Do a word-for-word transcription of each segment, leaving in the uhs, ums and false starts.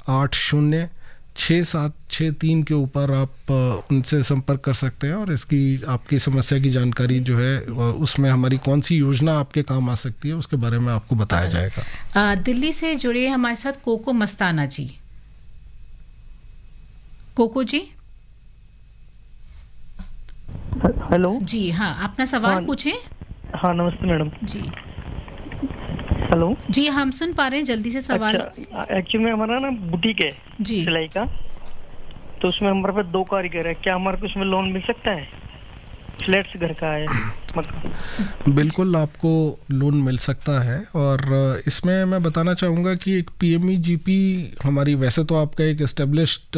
आठ शून्य छः सात छः तीन के ऊपर आप उनसे संपर्क कर सकते हैं और इसकी आपकी समस्या की जानकारी जो है उसमें हमारी कौन सी योजना आपके काम आ सकती है उसके बारे में आपको बताया जाएगा। आ, दिल्ली से जुड़े हमारे साथ कोको मस्ताना जी। कोको जी। हेलो जी हाँ, अपना सवाल हाँ, पूछें। हाँ नमस्ते मैडम जी। हेलो जी हम सुन पा रहे हैं, जल्दी से सवाल। अच्छा, एक्चुअली में हमारा ना बुटीक है जी सिलाई का, तो उसमें हमारे पास दो कारीगर है, क्या हमारे को उसमें लोन मिल सकता है? फ्लैट्स घर का है मतलब। बिल्कुल आपको लोन मिल सकता है और इसमें मैं बताना चाहूँगा कि एक पीएमई जीपी हमारी, वैसे तो आपका एक एस्टेब्लिश्ड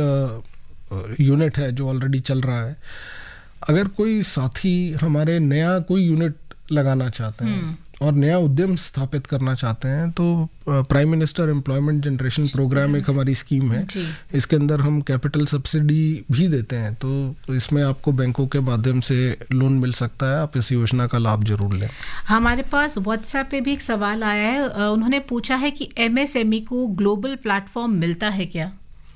यूनिट है जो ऑलरेडी चल रहा है। अगर कोई साथी हमारे नया कोई यूनिट लगाना चाहते हैं और नया उद्यम स्थापित करना चाहते हैं तो prime minister employment generation programme एक हमारी स्कीम है, इसके अंदर हम कैपिटल सब्सिडी भी देते हैं, तो इसमें आपको बैंकों के माध्यम से लोन मिल सकता है। आप इस योजना का लाभ जरूर लें। हमारे पास व्हाट्सएप पे भी एक सवाल आया है, उन्होंने पूछा है कि एमएसएमई को ग्लोबल प्लेटफॉर्म मिलता है क्या?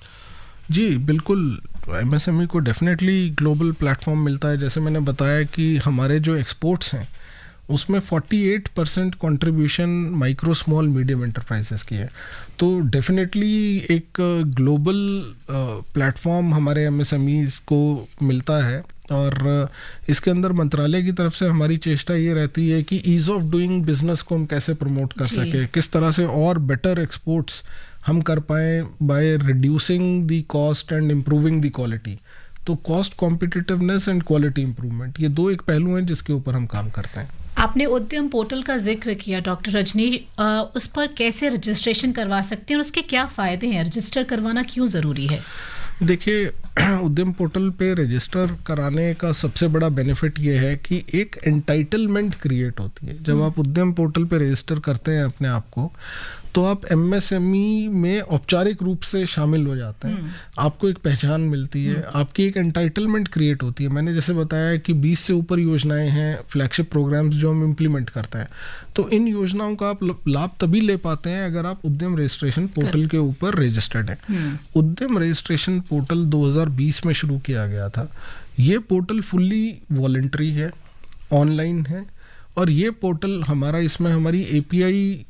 जी बिल्कुल, एमएसएमई को डेफिनेटली ग्लोबल प्लेटफॉर्म मिलता है। जैसे मैंने बताया कि हमारे जो एक्सपोर्ट्स हैं उसमें अड़तालीस percent contribution micro small medium enterprises की है, तो डेफिनेटली एक ग्लोबल प्लेटफॉर्म हमारे एमएसएमईज को मिलता है। और इसके अंदर मंत्रालय की तरफ से हमारी चेष्टा ये रहती है कि ईज ऑफ डूइंग बिजनेस को हम कैसे प्रमोट कर सके, किस तरह से और बेटर एक्सपोर्ट्स हम कर पाएँ by reducing the cost and improving the quality. तो cost competitiveness and quality improvement, ये दो एक पहलू हैं जिसके ऊपर हम काम करते हैं। आपने उद्यम पोर्टल का जिक्र किया डॉक्टर रजनीश, उस पर कैसे रजिस्ट्रेशन करवा सकते हैं और उसके क्या फ़ायदे हैं? रजिस्टर करवाना क्यों ज़रूरी है? देखिए, उद्यम पोर्टल पे रजिस्टर कराने का सबसे बड़ा बेनिफिट ये है कि एक एंटाइटलमेंट क्रिएट होती है। जब आप उद्यम पोर्टल पे रजिस्टर करते हैं अपने आप को, तो आप एमएसएमई में औपचारिक रूप से शामिल हो जाते हैं, आपको एक पहचान मिलती है, आपकी एक एंटाइटलमेंट क्रिएट होती है। मैंने जैसे बताया कि बीस से ऊपर योजनाएं हैं, फ्लैगशिप प्रोग्राम्स जो हम इम्प्लीमेंट करते हैं, तो इन योजनाओं का आप लाभ तभी ले पाते हैं अगर आप उद्यम रजिस्ट्रेशन पोर्टल के ऊपर रजिस्टर्ड हैं। उद्यम रजिस्ट्रेशन पोर्टल दो हज़ार बीस में शुरू किया गया था। ये पोर्टल फुल्ली वॉलंटरी है, ऑनलाइन है, और ये पोर्टल हमारा, इसमें हमारी एपीआई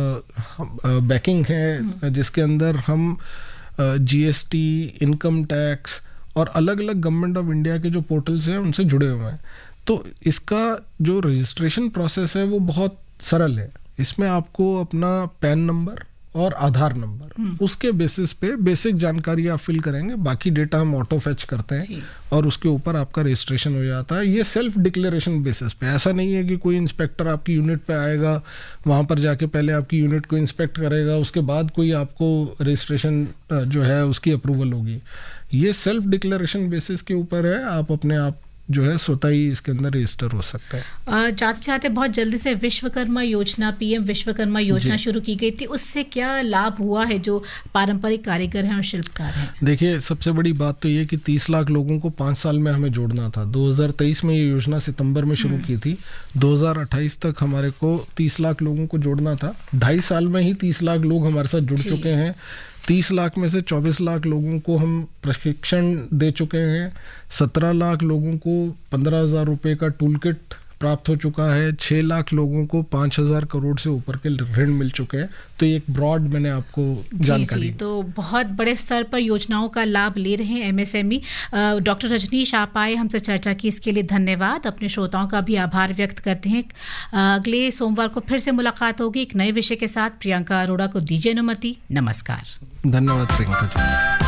बैकिंग है जिसके अंदर हम जीएसटी, इनकम टैक्स और अलग अलग गवर्नमेंट ऑफ इंडिया के जो पोर्टल्स हैं उनसे जुड़े हुए हैं। तो इसका जो रजिस्ट्रेशन प्रोसेस है वो बहुत सरल है। इसमें आपको अपना पैन नंबर और आधार नंबर, उसके बेसिस पे बेसिक जानकारी आप फिल करेंगे, बाकी डेटा हम ऑटो फेच करते हैं और उसके ऊपर आपका रजिस्ट्रेशन हो जाता है। ये सेल्फ डिक्लेरेशन बेसिस पे, ऐसा नहीं है कि कोई इंस्पेक्टर आपकी यूनिट पे आएगा, वहाँ पर जाके पहले आपकी यूनिट को इंस्पेक्ट करेगा, उसके बाद कोई आपको रजिस्ट्रेशन जो है उसकी अप्रूवल होगी। ये सेल्फ डिक्लेरेशन बेसिस के ऊपर है, आप अपने आप जो है स्वतः ही इसके अंदर रजिस्टर हो सकता है। जाते जाते बहुत जल्दी से विश्वकर्मा योजना, पीएम विश्वकर्मा योजना शुरू की गई थी, उससे क्या लाभ हुआ है जो पारंपरिक कारीगर हैं और शिल्पकार हैं? देखिए, सबसे बड़ी बात तो ये कि तीस लाख लोगों को पाँच साल में हमें जोड़ना था। दो हज़ार तेईस में ये योजना सितंबर में शुरू की थी, दो हज़ार अट्ठाईस तक हमारे को तीस लाख लोगों को जोड़ना था। ढाई साल में ही तीस लाख लोग हमारे साथ जुड़ चुके हैं। तीस लाख में से चौबीस लाख लोगों को हम प्रशिक्षण दे चुके हैं, सत्रह लाख लोगों को पंद्रह हजार रुपये का टूल किट प्राप्त हो चुका है, छः लाख लोगों को पाँच हजार करोड़ से ऊपर के ऋण मिल चुके हैं। तो एक ब्रॉड मैंने आपको जानकारी। जी, जी, तो बहुत बड़े स्तर पर योजनाओं का लाभ ले रहे हैं एमएसएमई। डॉक्टर रजनीश, आप आए, हमसे चर्चा की, इसके लिए धन्यवाद। अपने श्रोताओं का भी आभार व्यक्त करते हैं। अगले सोमवार को फिर से मुलाकात होगी एक नए विषय के साथ। प्रियंका अरोड़ा को दीजिए अनुमति। नमस्कार। धन्यवाद प्रियंका जी।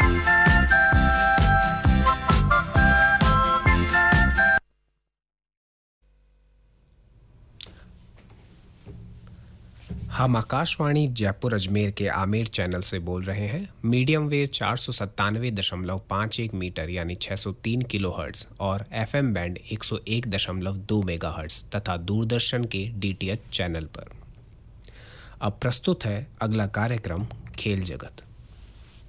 हम आकाशवाणी जयपुर अजमेर के आमेर चैनल से बोल रहे हैं। मीडियम वेव चार सौ सत्तानवे दशमलव पाँच एक मीटर यानी छः सौ तीन किलो हर्ट्ज और एफएम बैंड एक सौ एक दशमलव दो मेगा हर्ट्ज तथा दूरदर्शन के डीटीएच चैनल पर। अब प्रस्तुत है अगला कार्यक्रम, खेल जगत।